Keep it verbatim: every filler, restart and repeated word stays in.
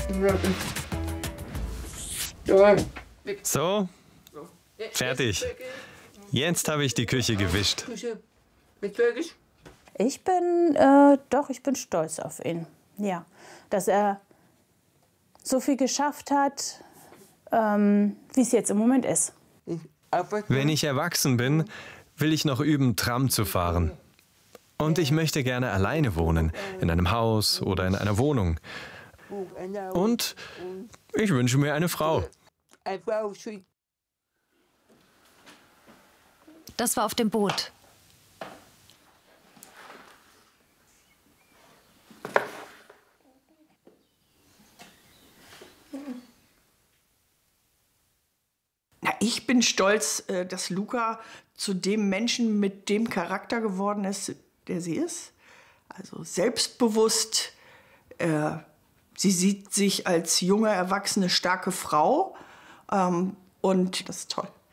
So, fertig. Jetzt habe ich die Küche gewischt. Ich bin, äh, doch, ich bin stolz auf ihn. Ja, dass er so viel geschafft hat, ähm, wie es jetzt im Moment ist. Wenn ich erwachsen bin, will ich noch üben, Tram zu fahren. Und ich möchte gerne alleine wohnen, in einem Haus oder in einer Wohnung. Und ich wünsche mir eine Frau. Das war auf dem Boot. Na, ich bin stolz, dass Luca zu dem Menschen mit dem Charakter geworden ist, der sie ist. Also selbstbewusst. Äh, sie sieht sich als junge, erwachsene, starke Frau. Ähm, und das ist toll.